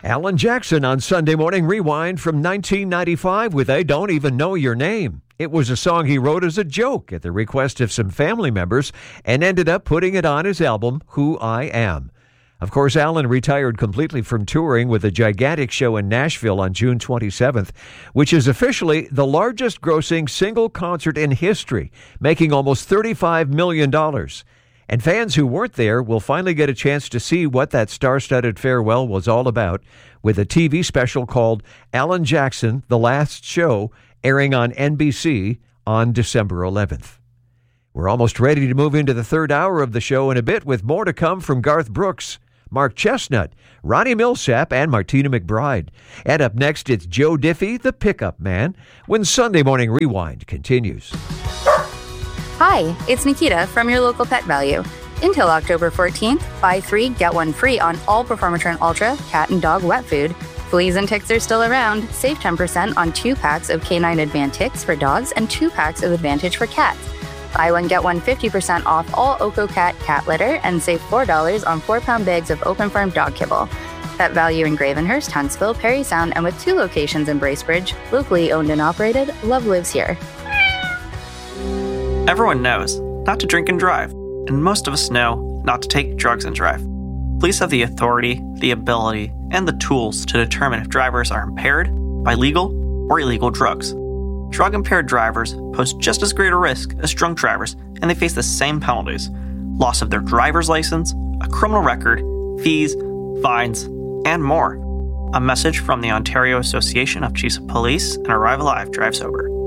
Alan Jackson on Sunday Morning Rewind from 1995 with I Don't Even Know Your Name. It was a song he wrote as a joke at the request of some family members and ended up putting it on his album, Who I Am. Of course, Alan retired completely from touring with a gigantic show in Nashville on June 27th, which is officially the largest grossing single concert in history, making almost $35 million. And fans who weren't there will finally get a chance to see what that star-studded farewell was all about with a TV special called Alan Jackson, The Last Show, airing on NBC on December 11th. We're almost ready to move into the third hour of the show in a bit with more to come from Garth Brooks, Mark Chestnut, Ronnie Millsap, and Martina McBride. And up next, it's Joe Diffie, the Pickup Man, when Sunday Morning Rewind continues. Hi, it's Nikita from your local Pet Value. Until October 14th, buy 3, get 1 free on all Performatrin Ultra cat and dog wet food. Fleas and ticks are still around. Save 10% on 2 packs of K9 Advantix for dogs and 2 packs of Advantage for cats. Buy 1, get 1 50% off all OcoCat cat litter and save $4 on 4-pound bags of Open Farm dog kibble. Pet Value in Gravenhurst, Huntsville, Perry Sound, and with 2 locations in Bracebridge, locally owned and operated, love lives here. Everyone knows not to drink and drive, and most of us know not to take drugs and drive. Police have the authority, the ability, and the tools to determine if drivers are impaired by legal or illegal drugs. Drug-impaired drivers pose just as great a risk as drunk drivers, and they face the same penalties: loss of their driver's license, a criminal record, fees, fines, and more. A message from the Ontario Association of Chiefs of Police and Arrive Alive Drive Sober.